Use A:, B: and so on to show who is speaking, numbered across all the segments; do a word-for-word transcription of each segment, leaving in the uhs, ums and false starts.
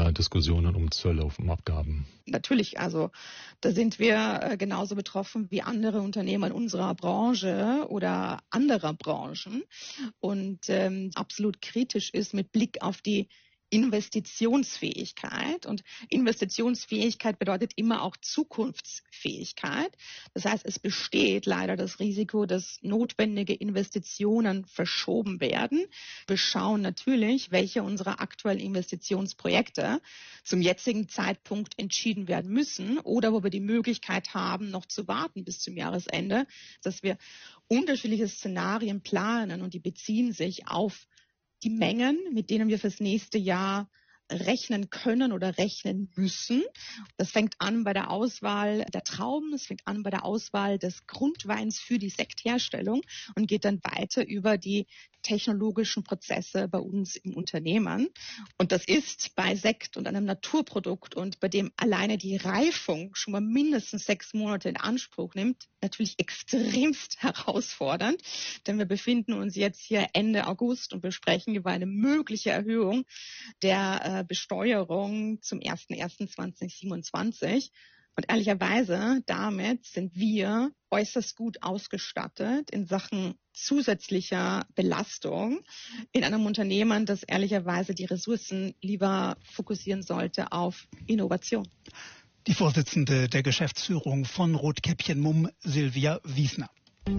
A: ja, Diskussionen um Zölle, um Abgaben?
B: Natürlich, also da sind wir äh, genauso betroffen wie andere Unternehmer in unserer Branche oder anderer Branchen. Und ähm, absolut kritisch ist mit Blick auf die Investitionsfähigkeit. Und Investitionsfähigkeit bedeutet immer auch Zukunftsfähigkeit. Das heißt, es besteht leider das Risiko, dass notwendige Investitionen verschoben werden. Wir schauen natürlich, welche unserer aktuellen Investitionsprojekte zum jetzigen Zeitpunkt entschieden werden müssen oder wo wir die Möglichkeit haben, noch zu warten bis zum Jahresende, dass wir unterschiedliche Szenarien planen und die beziehen sich auf die Mengen, mit denen wir fürs nächste Jahr rechnen können oder rechnen müssen. Das fängt an bei der Auswahl der Trauben, es fängt an bei der Auswahl des Grundweins für die Sektherstellung und geht dann weiter über die technologischen Prozesse bei uns im Unternehmen. Und das ist bei Sekt und einem Naturprodukt und bei dem alleine die Reifung schon mal mindestens sechs Monate in Anspruch nimmt, natürlich extremst herausfordernd. Denn wir befinden uns jetzt hier Ende August und besprechen über eine mögliche Erhöhung der äh, Besteuerung zum ersten ersten zweitausendsiebenundzwanzig. Und ehrlicherweise, damit sind wir äußerst gut ausgestattet in Sachen zusätzlicher Belastung in einem Unternehmen, das ehrlicherweise die Ressourcen lieber fokussieren sollte auf Innovation.
C: Die Vorsitzende der Geschäftsführung von Rotkäppchen Mumm, Silvia Wiesner.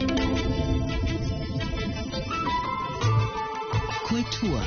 D: Kultur.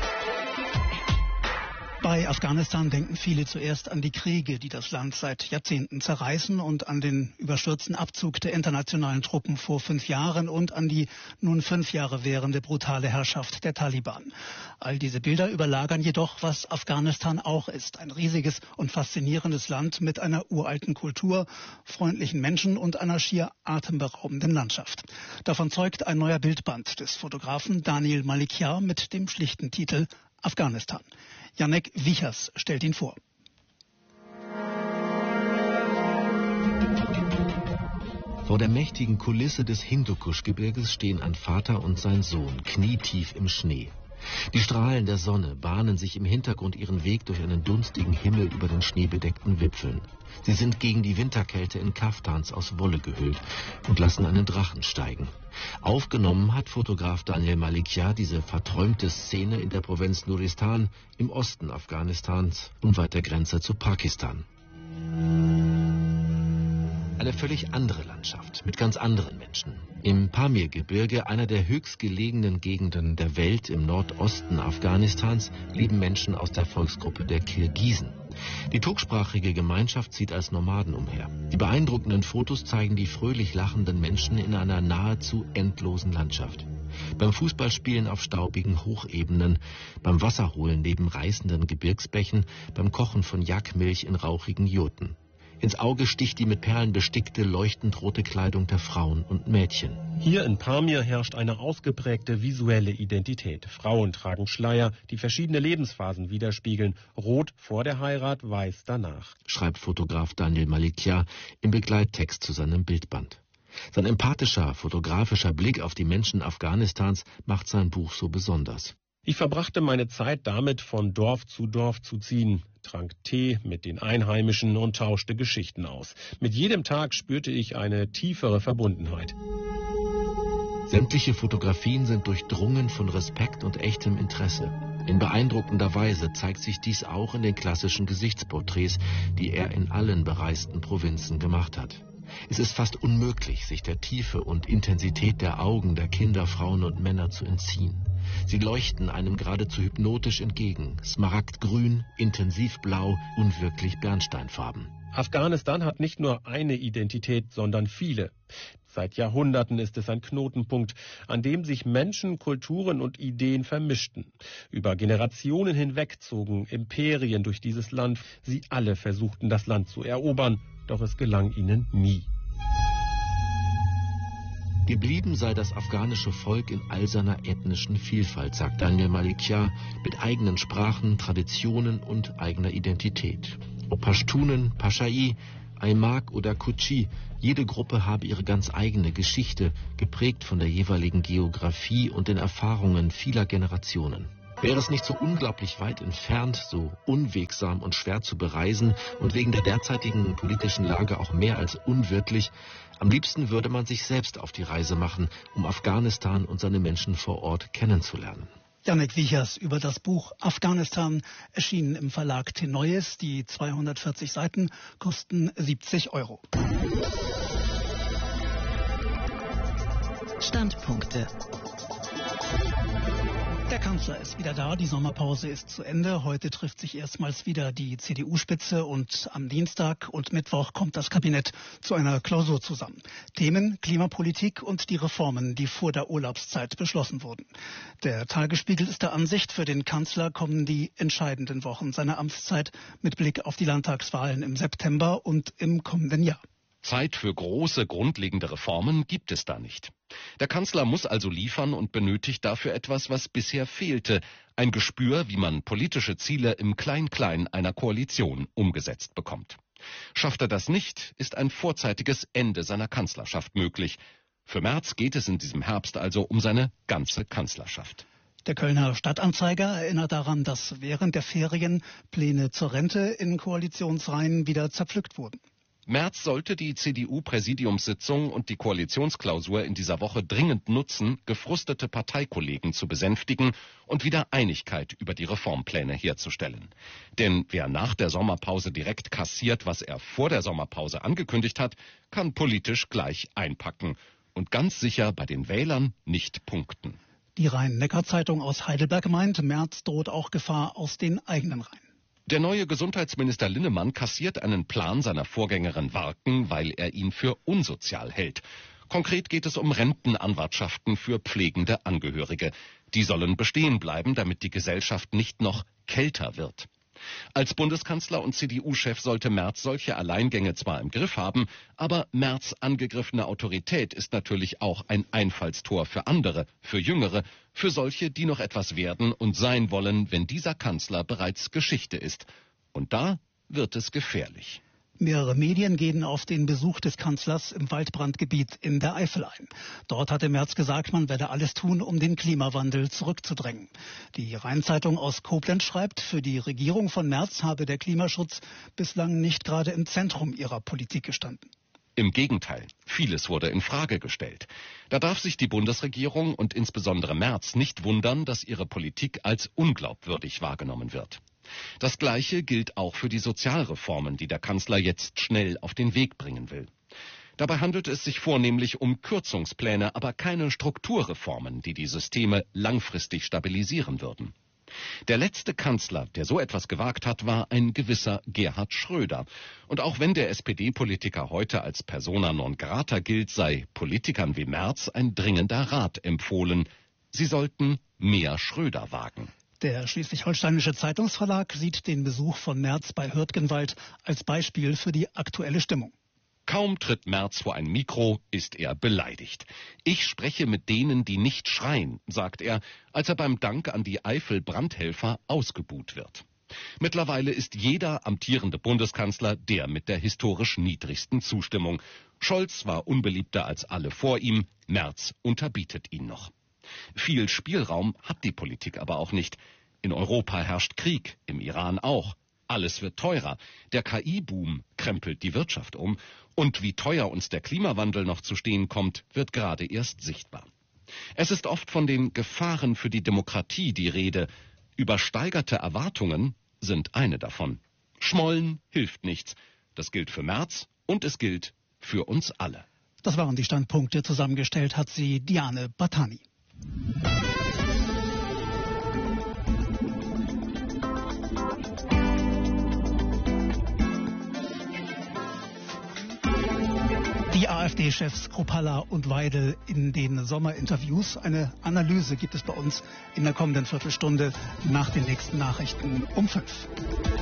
C: Bei Afghanistan denken viele zuerst an die Kriege, die das Land seit Jahrzehnten zerreißen und an den überstürzten Abzug der internationalen Truppen vor fünf Jahren und an die nun fünf Jahre währende brutale Herrschaft der Taliban. All diese Bilder überlagern jedoch, was Afghanistan auch ist. Ein riesiges und faszinierendes Land mit einer uralten Kultur, freundlichen Menschen und einer schier atemberaubenden Landschaft. Davon zeugt ein neuer Bildband des Fotografen Daniel Malikiar mit dem schlichten Titel Afghanistan. Janek Wichers stellt ihn vor.
E: Vor der mächtigen Kulisse des Hindukusch-Gebirges stehen ein Vater und sein Sohn, knietief im Schnee. Die Strahlen der Sonne bahnen sich im Hintergrund ihren Weg durch einen dunstigen Himmel über den schneebedeckten Wipfeln. Sie sind gegen die Winterkälte in Kaftans aus Wolle gehüllt und lassen einen Drachen steigen. Aufgenommen hat Fotograf Daniel Malikiar diese verträumte Szene in der Provinz Nuristan im Osten Afghanistans, unweit der Grenze zu Pakistan. Eine völlig andere Landschaft mit ganz anderen Menschen. Im Pamir-Gebirge, einer der höchstgelegenen Gegenden der Welt im Nordosten Afghanistans, leben Menschen aus der Volksgruppe der Kirgisen. Die turksprachige Gemeinschaft zieht als Nomaden umher. Die beeindruckenden Fotos zeigen die fröhlich lachenden Menschen in einer nahezu endlosen Landschaft. Beim Fußballspielen auf staubigen Hochebenen, beim Wasserholen neben reißenden Gebirgsbächen, beim Kochen von Jagdmilch in rauchigen Jurten. Ins Auge sticht die mit Perlen bestickte, leuchtend rote Kleidung der Frauen und Mädchen.
F: Hier in Pamir herrscht eine ausgeprägte visuelle Identität. Frauen tragen Schleier, die verschiedene Lebensphasen widerspiegeln. Rot vor der Heirat, weiß danach,
E: schreibt Fotograf Daniel Malikiar im Begleittext zu seinem Bildband. Sein empathischer, fotografischer Blick auf die Menschen Afghanistans macht sein Buch so besonders.
F: Ich verbrachte meine Zeit damit, von Dorf zu Dorf zu ziehen, trank Tee mit den Einheimischen und tauschte Geschichten aus. Mit jedem Tag spürte ich eine tiefere Verbundenheit.
E: Sämtliche Fotografien sind durchdrungen von Respekt und echtem Interesse. In beeindruckender Weise zeigt sich dies auch in den klassischen Gesichtsporträts, die er in allen bereisten Provinzen gemacht hat. Es ist fast unmöglich, sich der Tiefe und Intensität der Augen der Kinder, Frauen und Männer zu entziehen. Sie leuchten einem geradezu hypnotisch entgegen. Smaragdgrün, intensivblau, unwirklich Bernsteinfarben.
F: Afghanistan hat nicht nur eine Identität, sondern viele. Seit Jahrhunderten ist es ein Knotenpunkt, an dem sich Menschen, Kulturen und Ideen vermischten. Über Generationen hinweg zogen Imperien durch dieses Land. Sie alle versuchten, das Land zu erobern, doch es gelang ihnen nie.
E: Geblieben sei das afghanische Volk in all seiner ethnischen Vielfalt, sagt Daniel Malikiar, mit eigenen Sprachen, Traditionen und eigener Identität. Ob Pashtunen, Paschai, Aimaq oder Kutschi, jede Gruppe habe ihre ganz eigene Geschichte, geprägt von der jeweiligen Geografie und den Erfahrungen vieler Generationen. Wäre es nicht so unglaublich weit entfernt, so unwegsam und schwer zu bereisen und wegen der derzeitigen politischen Lage auch mehr als unwirklich, am liebsten würde man sich selbst auf die Reise machen, um Afghanistan und seine Menschen vor Ort kennenzulernen.
C: Janek Wiechers über das Buch Afghanistan, erschienen im Verlag Tenoyes. Die zweihundertvierzig Seiten kosten siebzig Euro.
D: Standpunkte.
C: Der Kanzler ist wieder da, die Sommerpause ist zu Ende. Heute trifft sich erstmals wieder die C D U-Spitze und am Dienstag und Mittwoch kommt das Kabinett zu einer Klausur zusammen. Themen Klimapolitik und die Reformen, die vor der Urlaubszeit beschlossen wurden. Der Tagesspiegel ist der Ansicht, für den Kanzler kommen die entscheidenden Wochen seiner Amtszeit mit Blick auf die Landtagswahlen im September und im kommenden Jahr.
G: Zeit für große, grundlegende Reformen gibt es da nicht. Der Kanzler muss also liefern und benötigt dafür etwas, was bisher fehlte. Ein Gespür, wie man politische Ziele im Klein-Klein einer Koalition umgesetzt bekommt. Schafft er das nicht, ist ein vorzeitiges Ende seiner Kanzlerschaft möglich. Für Merz geht es in diesem Herbst also um seine ganze Kanzlerschaft.
C: Der Kölner Stadtanzeiger erinnert daran, dass während der Ferien Pläne zur Rente in Koalitionsreihen wieder zerpflückt wurden.
G: Merz sollte die C D U-Präsidiumssitzung und die Koalitionsklausur in dieser Woche dringend nutzen, gefrustete Parteikollegen zu besänftigen und wieder Einigkeit über die Reformpläne herzustellen. Denn wer nach der Sommerpause direkt kassiert, was er vor der Sommerpause angekündigt hat, kann politisch gleich einpacken und ganz sicher bei den Wählern nicht punkten.
C: Die Rhein-Neckar-Zeitung aus Heidelberg meint, Merz droht auch Gefahr aus den eigenen Reihen.
G: Der neue Gesundheitsminister Linnemann kassiert einen Plan seiner Vorgängerin Warken, weil er ihn für unsozial hält. Konkret geht es um Rentenanwartschaften für pflegende Angehörige. Die sollen bestehen bleiben, damit die Gesellschaft nicht noch kälter wird. Als Bundeskanzler und C D U-Chef sollte Merz solche Alleingänge zwar im Griff haben, aber Merz' angegriffene Autorität ist natürlich auch ein Einfallstor für andere, für Jüngere, für solche, die noch etwas werden und sein wollen, wenn dieser Kanzler bereits Geschichte ist. Und da wird es gefährlich.
C: Mehrere Medien gehen auf den Besuch des Kanzlers im Waldbrandgebiet in der Eifel ein. Dort hatte Merz gesagt, man werde alles tun, um den Klimawandel zurückzudrängen. Die Rhein-Zeitung aus Koblenz schreibt, für die Regierung von Merz habe der Klimaschutz bislang nicht gerade im Zentrum ihrer Politik gestanden.
G: Im Gegenteil, vieles wurde in Frage gestellt. Da darf sich die Bundesregierung und insbesondere Merz nicht wundern, dass ihre Politik als unglaubwürdig wahrgenommen wird. Das Gleiche gilt auch für die Sozialreformen, die der Kanzler jetzt schnell auf den Weg bringen will. Dabei handelt es sich vornehmlich um Kürzungspläne, aber keine Strukturreformen, die die Systeme langfristig stabilisieren würden. Der letzte Kanzler, der so etwas gewagt hat, war ein gewisser Gerhard Schröder. Und auch wenn der S P D-Politiker heute als persona non grata gilt, sei Politikern wie Merz ein dringender Rat empfohlen. Sie sollten mehr Schröder wagen.
C: Der Schleswig-Holsteinische Zeitungsverlag sieht den Besuch von Merz bei Hürtgenwald als Beispiel für die aktuelle Stimmung.
G: Kaum tritt Merz vor ein Mikro, ist er beleidigt. Ich spreche mit denen, die nicht schreien, sagt er, als er beim Dank an die Eifel-Brandhelfer ausgebuht wird. Mittlerweile ist jeder amtierende Bundeskanzler der mit der historisch niedrigsten Zustimmung. Scholz war unbeliebter als alle vor ihm, Merz unterbietet ihn noch. Viel Spielraum hat die Politik aber auch nicht. In Europa herrscht Krieg, im Iran auch. Alles wird teurer. Der K I-Boom krempelt die Wirtschaft um. Und wie teuer uns der Klimawandel noch zu stehen kommt, wird gerade erst sichtbar. Es ist oft von den Gefahren für die Demokratie die Rede. Übersteigerte Erwartungen sind eine davon. Schmollen hilft nichts. Das gilt für Merz und es gilt für uns alle.
C: Das waren die Standpunkte. Zusammengestellt hat sie Diane Battani. Die AfD-Chefs Kruppalla und Weidel in den Sommerinterviews. Eine Analyse gibt es bei uns in der kommenden Viertelstunde nach den nächsten Nachrichten um fünf.